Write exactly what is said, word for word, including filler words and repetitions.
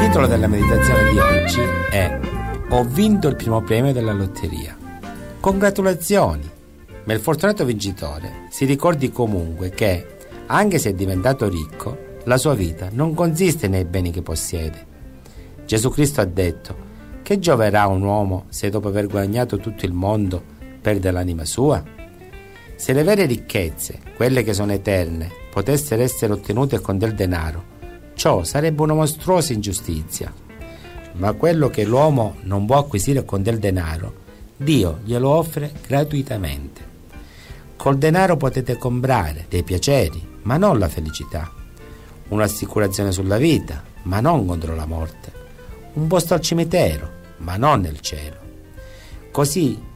titolo della meditazione di oggi è Ho vinto il primo premio della lotteria. Congratulazioni! Ma il fortunato vincitore si ricordi comunque che, anche se è diventato ricco, la sua vita non consiste nei beni che possiede. Gesù Cristo ha detto: che gioverà un uomo se dopo aver guadagnato tutto il mondo perde l'anima sua? Se le vere ricchezze, quelle che sono eterne, potessero essere ottenute con del denaro, ciò sarebbe una mostruosa ingiustizia. Ma quello che l'uomo non può acquisire con del denaro, Dio glielo offre gratuitamente. Col denaro potete comprare dei piaceri, ma non la felicità, un'assicurazione sulla vita, ma non contro la morte, un posto al cimitero, ma non nel cielo. Così